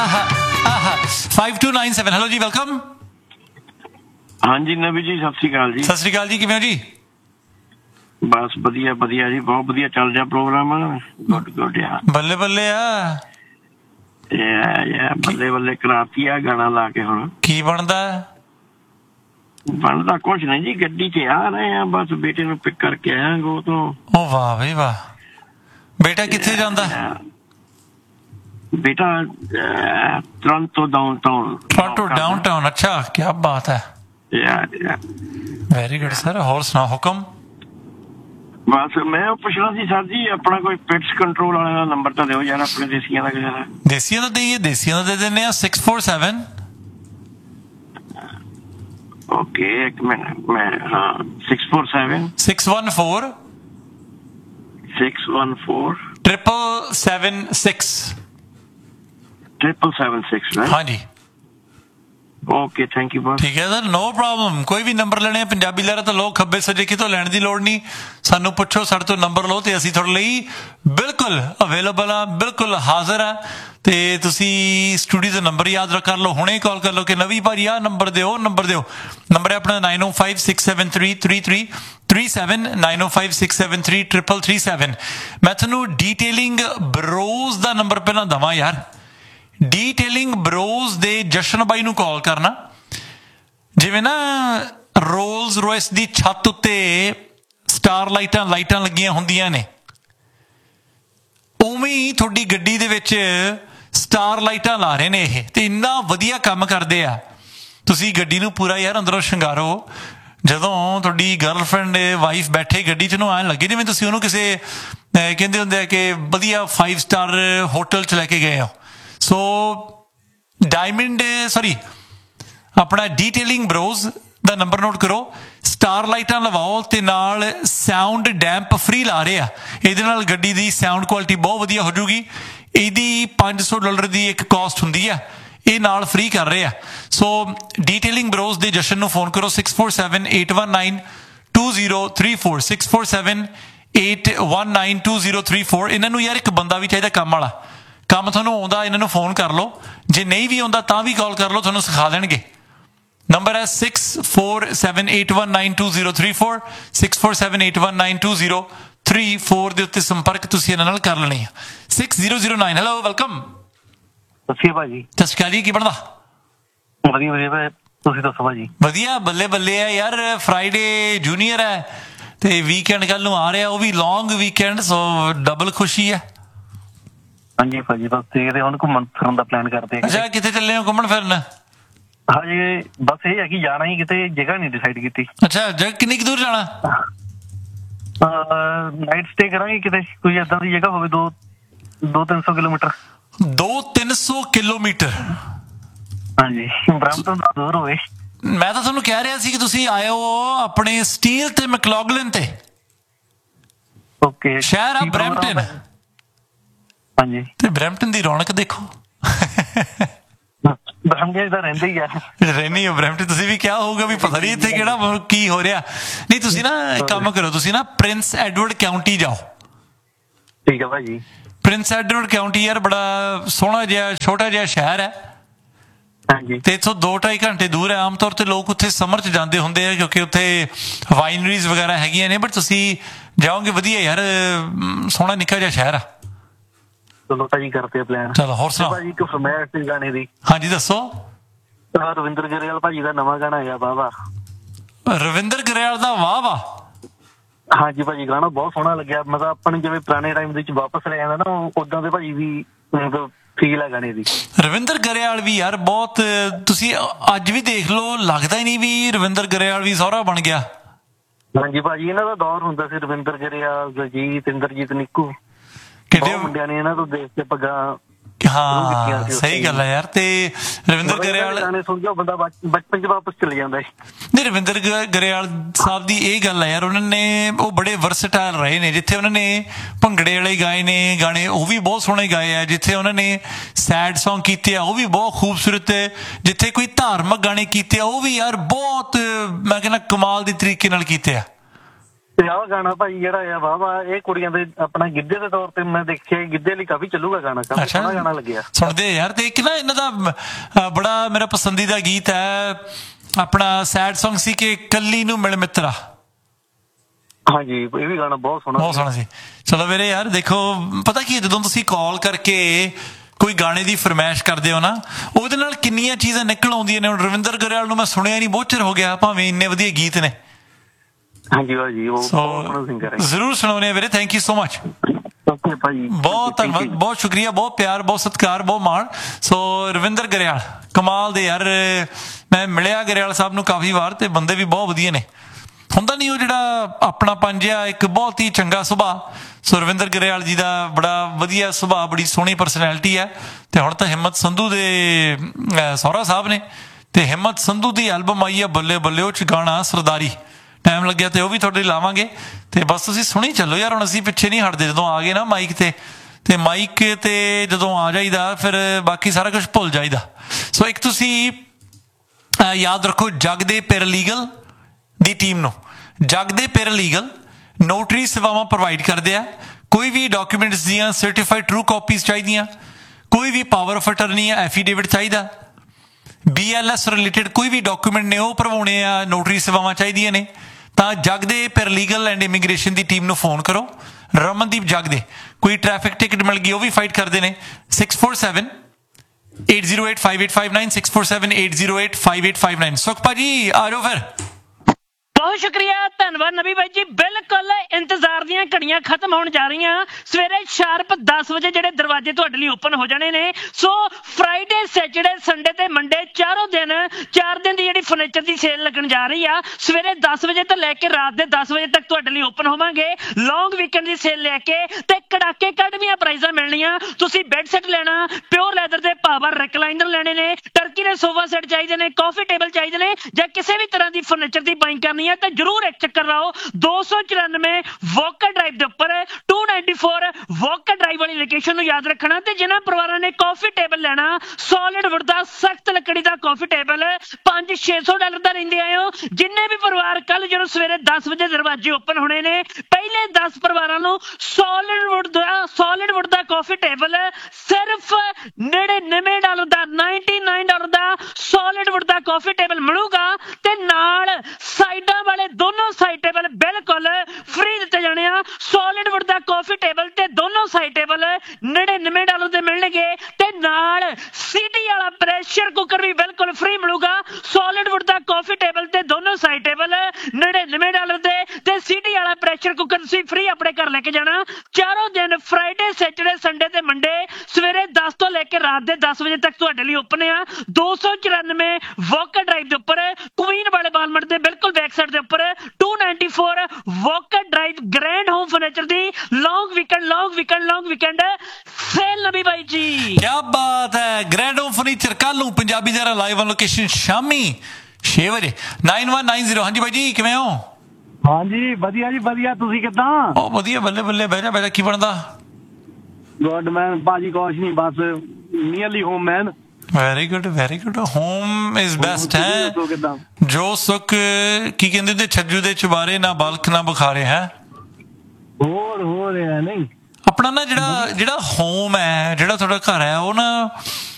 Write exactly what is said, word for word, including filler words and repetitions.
Five to nine seven hello ji welcome. हाँ जी नबी जी सत श्री अकाल जी। सत श्री अकाल जी किवें हो जी? बस वधिया वधिया जी बहुत वधिया चल रहा प्रोग्राम। गुड गुड यार बल्ले बल्ले आ बल्ले बल्ले कराती आ गाना ला के हुण की बनदा बनदा कुछ नहीं जी गड्डी च आ रहे हैं बस बेटे नूं पिक करके आया गो तो। ओ वाह भाई वाह बेटा कित्थे जांदा? बेटा टोरंटो डाउनटाउन। टोरंटो डाउनटाउन अच्छा क्या बात है वेरी गुड सर। होर सुनाओ हुक्म। बस मैं पुछना सी सर जी अपना कोई पेट्स कंट्रोल वाले का नंबर तो दिओ यार अपने देसियां दा किसी देसियां दा देइए देसियां दा दे देने आ सिक्स फोर सेवन। ओके एक मिनट मैं हाँ six four seven six one four six one four triple seven six triple seven six हाँ जी ओके थैंक यू बॉस। ठीक है सर नो प्रॉब्लम। कोई भी नंबर लेने पंजाबी लहरा तो लोग खब्बे सज्जे कितों लैण दी लोड़ नहीं सानू पुछो साडे तो नंबर लो ते असीं तुहाडे लई बिल्कुल अवेलेबल आ बिल्कुल हाजिर आ ते तुसीं स्टूडियो दा नंबर याद कर लो हुणे कॉल कर लो कि नवी भारी आ नंबर दिओ नंबर दिओ नंबर है अपना नाइन ओ five six seven three three three three seven nine ओ five six seven three triple three seven. मैं तुहानू डिटेलिंग ब्रोज दा नंबर पहलां दवां यार। Detailing Broz they Jashan by नू कॉल करना जिवें ना रोल्स रॉयस दी छत उत्ते स्टार लाइटां लाइटां लगियां हुंदियां ने उवें ही तुहाडी गड्डी दे विच स्टार लाइटां ला रहे ने ये ते इन्ना वधिया काम करदे आ। तुसीं गड्डी नू पूरा यार अंदरों शंगारो जदों तुहाडी गर्लफ्रेंड वाइफ बैठे गड्डी च नूं ऐं लगे जिवें तुसीं ओहनूं किसे कहंदे हुंदे आ कि वधिया फाइव स्टार होटल च लैके गए हो। सो डायमंड सॉरी अपना डिटेलिंग ब्रोज दा नंबर नोट करो स्टार लाइटां लवाओ ते नाल साउंड डैंप फ्री ला रहे आ इहदे नाल गड्डी दी साउंड क्वालिटी बहुत वधिया हो जूगी। इहदी पांच सौ डॉलर दी एक कॉस्ट हुंदी आ ਇਹ ਨਾਲ फ्री कर रहे हैं। सो डिटेलिंग ब्रोज ਦੇ ਜਸ਼ਨ ਨੂੰ ਫੋਨ ਕਰੋ six four seven eight one nine to zero three four six four seven eight one nine to zero three four. ਇਹਨਾਂ ਨੂੰ ਯਾਰ ਇੱਕ ਬੰਦਾ ਵੀ ਚਾਹੀਦਾ ਕੰਮ ਵਾਲਾ ਕੰਮ ਤੁਹਾਨੂੰ ਆਉਂਦਾ ਇਹਨਾਂ ਨੂੰ ਫੋਨ ਕਰ ਲਓ ਜੇ ਨਹੀਂ ਵੀ ਆਉਂਦਾ ਤਾਂ ਵੀ ਕਾਲ ਕਰ ਲਓ ਤੁਹਾਨੂੰ ਸਿਖਾ ਦੇਣਗੇ। ਨੰਬਰ ਹੈ six four seven eight one nine to zero three four six four seven eight one nine to zero three four ਦੇ ਉੱਤੇ ਸੰਪਰਕ ਤੁਸੀਂ ਇਹਨਾਂ ਨਾਲ ਕਰ ਲੈਣੀ ਆ। Six zero zero nine hello welcome. ਸਤਿ ਭਾਜੀ ਸਤਿ ਸ਼੍ਰੀ ਅਕਾਲ ਜੀ ਕੀ ਬਣਦਾ? ਵਧੀਆ ਵਧੀਆ ਤੁਸੀਂ ਦੱਸੋ ਭਾਜੀ। ਵਧੀਆ ਬੱਲੇ ਬੱਲੇ ਆ ਯਾਰ ਫਰਾਈਡੇ ਜੂਨੀਅਰ ਹੈ ਤੇ ਵੀਕਐਂਡ ਕੱਲ ਨੂੰ ਆ ਰਿਹਾ ਉਹ ਵੀ ਲੌਂਗ ਵੀਕਐਂਡ ਸੋ ਡਬਲ ਖੁਸ਼ੀ ਹੈ। ਹਾਂਜੀ ਭਾਜੀ ਬਸ ਦੇਖਦੇ ਹੁਣ ਘੁੰਮਣ ਫਿਰਨ ਦਾ ਪਲਾਨ ਕਰਦੇ ਆ। ਅੱਛਾ ਕਿੱਥੇ ਚੱਲੇ ਹੋ ਘੁੰਮਣ ਫਿਰਨ? ਹਾਂਜੀ ਬਸ ਇਹ ਹੈ ਕਿ ਜਾਣਾ ਹੀ ਕਿਤੇ ਜਗ੍ਹਾ ਨਹੀਂ ਡਿਸਾਈਡ ਕੀਤੀ। ਅੱਛਾ ਜਗ੍ਹਾ ਕਿੰਨੀ ਕੁ ਦੂਰ ਜਾਣਾ? ਨਾਈਟ ਸਟੇ ਕਰਾਂਗੇ ਕਿਤੇ ਕੋਈ ਏਦਾਂ ਦੀ ਜਗ੍ਹਾ ਹੋਵੇ ਦੋ ਦੋ ਤਿੰਨ ਸੌ ਕਿਲੋਮੀਟਰ। ਦੋ ਤਿੰਨ ਸੌ ਕਿਲੋਮੀਟਰ ਹਾਂਜੀ ਬ੍ਰੈਂਪਟਨ ਤੋਂ ਦੂਰ ਹੋਵੇ। ਮੈਂ ਤਾਂ ਤੁਹਾਨੂੰ ਕਹਿ ਰਿਹਾ ਸੀ ਕਿ ਤੁਸੀਂ ਆਇਓ ਆਪਣੇ ਸਟੀਲ ਤੇ ਮੈਕਲੌਗਲਿਨ ਤੇ। ਓਕੇ ਸ਼ਹਿਰ ਆ ਬ੍ਰੈਂਪਟਨ। ਹਾਂਜੀ ਤੇ ਬ੍ਰੈਂਪਟਨ ਦੀ ਰੌਣਕ ਦੇਖੋ। ਬ੍ਰੈਂਪਟਨ ਦਾ ਰਹਿੰਦੇ ਹੀ ਆ ਰਹਿੰਦੀ ਹੋ ਬ੍ਰੈਂਪਟਨ ਤੁਸੀਂ ਵੀ ਕਿਹਾ ਹੋਊਗਾ ਵੀ ਪਤਾ ਨਹੀਂ ਇੱਥੇ ਕਿਹੜਾ ਕੀ ਹੋ ਰਿਹਾ। ਨਹੀਂ ਤੁਸੀਂ ਨਾ ਇੱਕ ਕੰਮ ਕਰੋ ਤੁਸੀਂ ਨਾ ਪ੍ਰਿੰਸ ਐਡਵਰਡ ਕਾਉਂਟੀ ਜਾਓ। ਠੀਕ ਹੈ ਭਾਜੀ। ਪ੍ਰਿੰਸ ਐਡਵਰਡ ਕਾਉਂਟੀ ਯਾਰ ਬੜਾ ਸੋਹਣਾ ਜਿਹਾ ਛੋਟਾ ਜਿਹਾ ਸ਼ਹਿਰ ਹੈ ਤੇ ਇੱਥੋਂ ਦੋ ਢਾਈ ਘੰਟੇ ਦੂਰ ਹੈ। ਆਮ ਤੌਰ ਤੇ ਲੋਕ ਉੱਥੇ ਸਮਰ 'ਚ ਜਾਂਦੇ ਹੁੰਦੇ ਆ ਕਿਉਂਕਿ ਉੱਥੇ ਵਾਈਨਰੀਜ਼ ਵਗੈਰਾ ਹੈਗੀਆਂ ਨੇ ਬਟ ਤੁਸੀਂ ਜਾਓਗੇ ਵਧੀਆ ਯਾਰ ਸੋਹਣਾ ਨਿੱਕਾ ਜਿਹਾ ਸ਼ਹਿਰ ਆ। ਚਲੋ ਭਾਜੀ ਕਰਦੇ ਪਲਾਨ। ਚਲੋ ਹੋਰ ਸੁਣਾਓ ਭਾਜੀ ਇੱਕ ਫਰਮਾਇਸ਼ ਸੀ ਗਾਣੇ ਦੀ। ਹਾਂਜੀ ਦੱਸੋ। ਰਵਿੰਦਰ ਗਰੇਵਾਲ ਭਾਜੀ ਦਾ ਨਵਾਂ ਗਾਣਾ ਹੈਗਾ ਵਾਹ ਵਾਹ। ਰਵਿੰਦਰ ਗਰੇਵਾਲ ਦਾ ਵਾਹ ਵਾਹ ਹਾਂਜੀ ਭਾਜੀ ਗਾਣਾ ਬਹੁਤ ਸੋਹਣਾ ਲੱਗਿਆ ਮਤਲਬ ਆਪਾਂ ਨੂੰ ਜਿਵੇਂ ਪੁਰਾਣੇ ਟਾਈਮ ਦੇ ਵਿੱਚ ਵਾਪਸ ਲੈ ਜਾਂਦਾ ਨਾ ਉਦਾਂ ਦੇ ਭਾਜੀ ਵੀ ਮਤਲਬ ਫੀਲ ਆ ਗਾਣੇ ਦੀ। ਰਵਿੰਦਰ ਗਰੇਵਾਲ ਵੀ ਯਾਰ ਬਹੁਤ ਤੁਸੀਂ ਅੱਜ ਵੀ ਦੇਖ ਲਓ ਲੱਗਦਾ ਹੀ ਨਹੀਂ ਵੀ ਰਵਿੰਦਰ ਗਰੇਵਾਲ ਵੀ ਸਹੁਰਾ ਬਣ ਗਿਆ। ਹਾਂਜੀ ਭਾਜੀ ਇਹਨਾਂ ਦਾ ਦੌਰ ਹੁੰਦਾ ਸੀ ਰਵਿੰਦਰ ਗਰੇਵਾਲ ਦਲਜੀਤ ਇੰਦਰਜੀਤ ਨਿੱਕੂ ਕਿੱਡੇ ਮੁੰਡਿਆਂ ਨੇ ਇਹਨਾਂ ਤੋਂ ਦੇਖ ਕੇ ਪੱਗਾਂ। ਹਾਂ ਸਹੀ ਗੱਲ ਹੈ ਯਾਰ ਤੇ ਰਵਿੰਦਰ ਗਰੇਵਾਲ ਗਾਣੇ ਸੁਣ ਕੇ ਬੰਦਾ ਬਚਪਨ 'ਚ ਵਾਪਸ ਚਲੇ ਜਾਂਦਾ ਹੈ। ਨਹੀਂ ਰਵਿੰਦਰ ਗਰੇਵਾਲ ਸਾਹਿਬ ਦੀ ਇਹ ਗੱਲ ਹੈ ਯਾਰ ਉਹਨਾਂ ਨੇ ਉਹ ਬੜੇ ਵਰਸਟਾਈਲ ਰਹੇ ਨੇ ਜਿੱਥੇ ਉਹਨਾਂ ਨੇ ਭੰਗੜੇ ਵਾਲੇ ਗਾਏ ਨੇ ਗਾਣੇ ਉਹ ਵੀ ਬਹੁਤ ਸੋਹਣੇ ਗਾਏ ਆ ਜਿੱਥੇ ਉਹਨਾਂ ਨੇ ਸੈਡ ਸੌਂਗ ਕੀਤੇ ਆ ਉਹ ਵੀ ਬਹੁਤ ਖੂਬਸੂਰਤ ਜਿੱਥੇ ਕੋਈ ਧਾਰਮਿਕ ਗਾਣੇ ਕੀਤੇ ਆ ਉਹ ਵੀ ਯਾਰ ਬਹੁਤ ਮੈਂ ਕਹਿੰਦਾ ਕਮਾਲ ਦੇ ਤਰੀਕੇ ਨਾਲ ਕੀਤੇ ਆ। ਤੇ ਆਹ ਗਾਣਾ ਭਾਈ ਜਿਹੜਾ ਆ ਵਾਹਵਾ ਇਹ ਕੁੜੀਆਂ ਦੇ ਆਪਣਾ ਗਿੱਧੇ ਦੇ ਤੌਰ ਤੇ ਮੈਂ ਦੇਖਿਆ ਗਿੱਧੇ ਲਈ ਕਾਫੀ ਚੱਲੂਗਾ ਗਾਣਾ, ਕਾਫੀ ਸੋਹਣਾ ਗਾਣਾ ਲੱਗਿਆ ਸੁਣਦੇ ਯਾਰ। ਤੇ ਇੱਕ ਨਾ ਇਹਨਾਂ ਦਾ ਅ, ਬੜਾ ਮੇਰਾ ਪਸੰਦੀਦਾ ਗੀਤ ਹੈ ਆਪਣਾ ਸੈਡ Song ਸੀ ਕਿ ਕੱਲੀ ਨੂੰ ਮਿਲ ਮਿੱਤਰਾ। ਹਾਂਜੀ ਇਹ ਵੀ ਗਾਣਾ ਬਹੁਤ ਸੋਹਣਾ ਬਹੁਤ ਸੋਹਣਾ ਸੀ। ਚਲੋ ਵੀਰੇ ਯਾਰ ਦੇਖੋ ਪਤਾ ਕੀ ਜਦੋਂ ਤੁਸੀਂ ਕਾਲ ਕਰਕੇ ਕੋਈ ਗਾਣੇ ਦੀ ਫਰਮਾਇਸ਼ ਕਰਦੇ ਹੋ ਨਾ ਉਹਦੇ ਨਾਲ ਕਿੰਨੀਆਂ ਚੀਜ਼ਾਂ ਨਿਕਲ ਆਉਂਦੀਆਂ ਨੇ। ਹੁਣ ਰਵਿੰਦਰ ਗਰੇਵਾਲ ਨੂੰ ਮੈਂ ਸੁਣਿਆ ਨਹੀਂ, ਬਹੁਤ ਚਿਰ ਹੋ ਗਿਆ, ਭਾਵੇਂ ਇੰਨੇ ਵਧੀਆ ਗੀਤ ਨੇ। ਹਾਂਜੀ ਭਾਜੀ ਉਹ ਬਹੁਤ ਸੋਹਣਾ ਸਿੰਗਰ ਹੈ। ਜ਼ਰੂਰ ਸੁਣਾਉਣੇ ਵੀਰੇ, thank you so much. Okay ਭਾਜੀ ਬਹੁਤ ਧੰਨਵਾਦ, ਬਹੁਤ ਸ਼ੁਕਰੀਆ, ਬਹੁਤ ਪਿਆਰ, ਬਹੁਤ ਸਤਿਕਾਰ, ਬਹੁਤ ਮਾਣ। ਸੋ ਰਵਿੰਦਰ ਗਰੇਵਾਲ ਕਮਾਲ ਦੇ ਯਾਰ, ਮੈਂ ਮਿਲਿਆ ਗਰੇਵਾਲ ਸਾਹਿਬ ਨੂੰ ਕਾਫੀ ਵਾਰ ਤੇ ਬੰਦੇ ਵੀ ਬਹੁਤ ਵਧੀਆ ਨੇ। ਹੁੰਦਾ ਨਹੀਂ ਉਹ ਜਿਹੜਾ ਆਪਣਾ ਪੰਜਿਆ ਇੱਕ ਬਹੁਤ ਹੀ ਚੰਗਾ ਸੁਭਾਅ। ਸੋ ਰਵਿੰਦਰ ਗਰੇਵਾਲ ਜੀ ਦਾ ਬੜਾ ਵਧੀਆ ਸੁਭਾਅ, ਬੜੀ ਸੋਹਣੀ ਪਰਸਨੈਲਿਟੀ ਹੈ। ਤੇ ਹੁਣ ਤਾਂ ਹਿੰਮਤ ਸੰਧੂ ਦੇ ਸਹੁਰਾ ਸਾਹਿਬ ਨੇ ਤੇ ਹਿੰਮਤ ਸੰਧੂ ਦੀ ਐਲਬਮ ਆਈ ਆ ਬੱਲੇ ਬੱਲੇ, ਉਹ ਚ ਗਾਣਾ ਸਰਦਾਰੀ ਟਾਈਮ ਲੱਗਿਆ ਤੇ ਉਹ ਵੀ ਤੁਹਾਡੇ ਲਾਵਾਂਗੇ। ਤੇ ਬਸ ਤੁਸੀਂ ਸੁਣੀ ਚੱਲੋ ਯਾਰ, ਹੁਣ ਅਸੀਂ ਪਿੱਛੇ ਨਹੀਂ ਹਟਦੇ। ਜਦੋਂ ਆ ਗਏ ਨਾ ਮਾਈਕ ਤੇ ਤੇ ਮਾਈਕ ਤੇ ਜਦੋਂ ਆ ਜਾਈਦਾ ਫਿਰ ਬਾਕੀ ਸਾਰਾ ਕੁਝ ਭੁੱਲ ਜਾਈਦਾ। ਸੋ ਇੱਕ ਤੁਸੀਂ ਯਾਦ ਰੱਖੋ ਜਗ ਦੇ ਪੈਰਾਲੀਗਲ ਦੀ ਟੀਮ ਨੂੰ, ਜਗ ਦੇ ਪੈਰਾਲੀਗਲ ਨੋਟਰੀ ਸੇਵਾਵਾਂ ਪ੍ਰੋਵਾਈਡ ਕਰਦੇ ਆ। ਕੋਈ ਵੀ ਡਾਕੂਮੈਂਟਸ ਦੀਆਂ ਸਰਟੀਫਾਈਡ ਟਰੂ ਕਾਪੀਜ਼ ਚਾਹੀਦੀਆਂ, ਕੋਈ ਵੀ ਪਾਵਰ ਆਫ ਅਟਰਨੀ ਆ ਐਫੀਡੇਵਿਟ ਚਾਹੀਦਾ, ਬੀ ਐਲ ਐਸ ਰਿਲੇਟਡ ਕੋਈ ਵੀ ਡਾਕੂਮੈਂਟ ਨੇ ਉਹ ਭਰਵਾਉਣੇ ਆ, ਨੋਟਰੀ ਸੇਵਾਵਾਂ ਚਾਹੀਦੀਆਂ ਨੇ ਤਾਂ ਜਗ ਦੇ paralegal and immigration the team ਨੂੰ ਫੋਨ ਕਰੋ। ਰਮਨਦੀਪ ਜਗ ਦੇ ਕੋਈ ਟ੍ਰੈਫਿਕ ਟਿਕਟ ਮਿਲ ਗਈ ਉਹ ਵੀ ਫਾਈਟ ਕਰਦੇ ਨੇ। Six four seven eight zero eight five eight five nine six four seven eight zero eight five eight five nine. ਸੁਖ ਭਾਜੀ ਆ ਜਾਓ ਫਿਰ। ਬਹੁਤ ਸ਼ੁਕਰੀਆ, ਧੰਨਵਾਦ ਨਬੀ ਬਾਈ ਜੀ। ਬਿਲਕੁਲ ਇੰਤਜ਼ਾਰ ਦੀਆਂ ਘੜੀਆਂ ਖਤਮ ਹੋਣ ਜਾ ਰਹੀਆਂ। ਸਵੇਰੇ ਸ਼ਾਰਪ ਦਸ ਵਜੇ ਜਿਹੜੇ ਦਰਵਾਜ਼ੇ ਤੁਹਾਡੇ ਲਈ ਓਪਨ ਹੋ ਜਾਣੇ ਨੇ। ਸੋ ਫਰਾਈਡੇ, ਸੈਚਰਡੇ, ਸੰਡੇ ਤੇ ਮੰਡੇ ਚਾਰੋਂ ਦਿਨ ਚਾਰ ਦਿਨ ਦੀ ਜਿਹੜੀ ਫਰਨੀਚਰ ਦੀ ਸੇਲ ਲੱਗਣ ਜਾ ਰਹੀ ਆ। ਸਵੇਰੇ ਦਸ ਵਜੇ ਤੋਂ ਲੈ ਕੇ ਰਾਤ ਦੇ ਦਸ ਵਜੇ ਤੱਕ ਤੁਹਾਡੇ ਲਈ ਓਪਨ ਹੋਵਾਂਗੇ। ਲੌਂਗ ਵੀਕਐਂਡ ਦੀ ਸੇਲ ਲੈ ਕੇ ਤੇ ਕੜਾਕੇ ਕੱਢਵੀਆਂ ਪ੍ਰਾਈਜ਼ਾਂ ਮਿਲਣੀਆਂ। ਤੁਸੀਂ ਬੈੱਡ ਸੈੱਟ ਲੈਣਾ, ਪਿਓਰ ਲੈਦਰ ਦੇ ਪਾਵਰ ਰਿਕਲਾਈਨਰ ਲੈਣੇ ਨੇ, ਟਰਕੀ ਦੇ ਸੋਫਾ ਸੈੱਟ ਚਾਹੀਦੇ ਨੇ, ਕਾਫੀ ਟੇਬਲ ਚਾਹੀਦੇ ਨੇ, ਜਾਂ ਕਿਸੇ ਵੀ ਤਰ੍ਹਾਂ ਦੀ ਫਰਨੀਚਰ ਦੀ ਬਾਈਂਗ ਕਰਨੀ ਹੈ ਤਾਂ ਜਰੂਰ ਇੱਕ ਚੱਕਰ ਲਾਓ। ਦੋ ਸੌ ਚੁਰਾਨਵੇਂ ਵੋਕਰ ਡਰਾਈਵ ਦੇ ਉੱਪਰ to ninety four walker drive ਵਾਲੀ ਲੋਕੇਸ਼ਨ ਨੂੰ ਯਾਦ ਰੱਖਣਾ। ਤੇ ਜਿਨ੍ਹਾਂ ਪਰਿਵਾਰਾਂ ਨੇ ਕਾਫੀ ਟੇਬਲ ਲੈਣਾ, ਸੋਲਿਡ ਵੁੱਡ ਦਾ ਸਖਤ ਲੱਕੜੀ ਦਾ ਕਾਫੀ ਟੇਬਲ ਪੰਜ ਛੇ ਸੌ ਡਾਲਰ ਦਾ ਰਹਿੰਦੇ ਆਇਓ। ਜਿੰਨੇ ਵੀ ਪਰਿਵਾਰ ਕੱਲ ਜਦੋਂ ਸਵੇਰੇ ਦਸ ਵਜੇ ਦਰਵਾਜ਼ੇ ਓਪਨ ਹੋਣੇ ਨੇ, ਪਹਿਲੇ ਦਸ ਪਰਿਵਾਰਾਂ ਨੂੰ ਸੋਲਿਡ ਵੁੱਡ ਦਾ ਸੋਲਿਡ ਵੁੱਡ ਦਾ ਕਾਫੀ ਟੇਬਲ ਸਿਰਫ ਨੜਿਨਵੇਂ ਡਾਲਰ ਦਾ ਨਾਈਨਟੀ ਨਾਈਨ ਡਾਲਰ ਦਾ ਸੋਲਿਡ ਵੁੱਡ ਦਾ ਕਾਫੀ ਟੇਬਲ ਮਿਲੂਗਾ। ਤੇ ਨਾਲ ਸਾਈਡਾਂ ਵਾਲੇ ਦੋਨੋਂ ਸਾਈਡ ਟੇਬਲ ਬਿਲਕੁਲ ਫ੍ਰੀ ਦਿੱਤੇ ਜਾਣੇ ਆ। ਸੋਲਿਡ ਵੁੱਡ ਦਾ ਕਾਫੀ ਟੇਬਲ ਤੇ ਦੋਨੋਂ ਸਾਈਡ ਟੇਬਲ ਨੜਿਨਵੇਂ ਡਾਲਰ ਦੇ ਮਿਲਣਗੇ। ਤੇ ਨਾਲ ਸੀਟੀ ਵਾਲਾ ਪ੍ਰੈਸ਼ਰ ਕੁੱਕਰ ਵੀ ਬਿਲਕੁਲ ਫ੍ਰੀ ਮਿਲੂਗਾ। ਸੋਲਿਡ ਵੁੱਡ ਦਾ ਕਾਫੀ ਟੇਬਲ ਤੇ ਦੋਨੋਂ ਸਾਈਡ ਟੇਬਲ ਨੜਿਨਵੇਂ ਡਾਲਰ ਦੇ ਤੇ ਸੀਟੀ ਵਾਲਾ ਪ੍ਰੈਸ਼ਰ ਕੁੱਕਰ ਤੁਸੀਂ ਫ੍ਰੀ ਆਪਣੇ ਘਰ ਲੈ ਕੇ ਜਾਣਾ। ਚਾਰੋਂ ਦਿਨ ਫਰਾਈਡੇ, ਸੈਚਰਡੇ, ਸੰਡੇ ਤੇ ਮੰਡੇ ਸਵੇਰੇ ਦਸ ਤੋਂ ਲੈ ਕੇ ਰਾਤ ਦੇ ਦਸ ਵਜੇ ਤੱਕ ਤੁਹਾਡੇ ਲਈ ਓਪਨ ਆ। ਦੋ ਸੌ ਚੁਰਾਨਵੇਂ ਵੋਕਰ ਡਰਾਈਵ ਦੇ ਉੱਪਰ ਕੁਈਨ ਵਾਲੇ ਬਾਲਮਟ ਦੇ ਬਿਲਕੁਲ ਬੈਕ ਸਾਈਡ ਦੇ ਉੱਪਰ to ninety four walker drive grand home furniture the long weekend long weekend long weekend sale ਨਬੀ ਬਾਈ ਜੀ। ਕੀ ਬਾਤ ਹੈ। ਗ੍ਰੈਂਡ ਹੋਮ ਫਰਨੀਚਰ ਕੱਲ ਨੂੰ ਪੰਜਾਬੀ ਜਰਾ ਲਾਈਵ ਔਨ ਲੋਕੇਸ਼ਨ ਸ਼ਾਮੀ ਛੇ ਵਜੇ ਨਾਈਨ ਵਨ ਨਾਈਨ ਜ਼ੀਰੋ। ਹਾਂਜੀ ਬਾਈ ਜੀ ਕਿਵੇਂ ਹੋ? ਹਾਂਜੀ ਵਧੀਆ ਜੀ ਵਧੀਆ, ਤੁਸੀਂ ਕਿੱਦਾਂ? ਉਹ ਵਧੀਆ, ਬੱਲੇ ਬੱਲੇ। ਬਹਿ ਜਾ ਬਹਿ ਜਾ। ਕੀ ਬਣਦਾ? ਗੁੱਡ ਮੈਨ ਭਾਜੀ, ਕੁਛ ਨਹੀਂ, ਬਸ nearly home man. Very good very good. Home is best ਹੈ। ਜੋ ਸੁੱਖ ਕੀ ਕਹਿੰਦੇ ਤੇ ਛੱਜੂ ਦੇ ਚੁਬਾਰੇ, ਨਾ ਬਲਖ ਨਾ ਬੁਖਾਰੇ ਹੈ। ਹੋਰ ਹੋਰ ਹੈ ਨਹੀਂ ਆਪਣਾ ਨਾ ਜਿਹੜਾ ਜਿਹੜਾ ਹੋਮ ਹੈ, ਜਿਹੜਾ ਤੁਹਾਡਾ ਘਰ ਹੈ, ਉਹ ਨਾ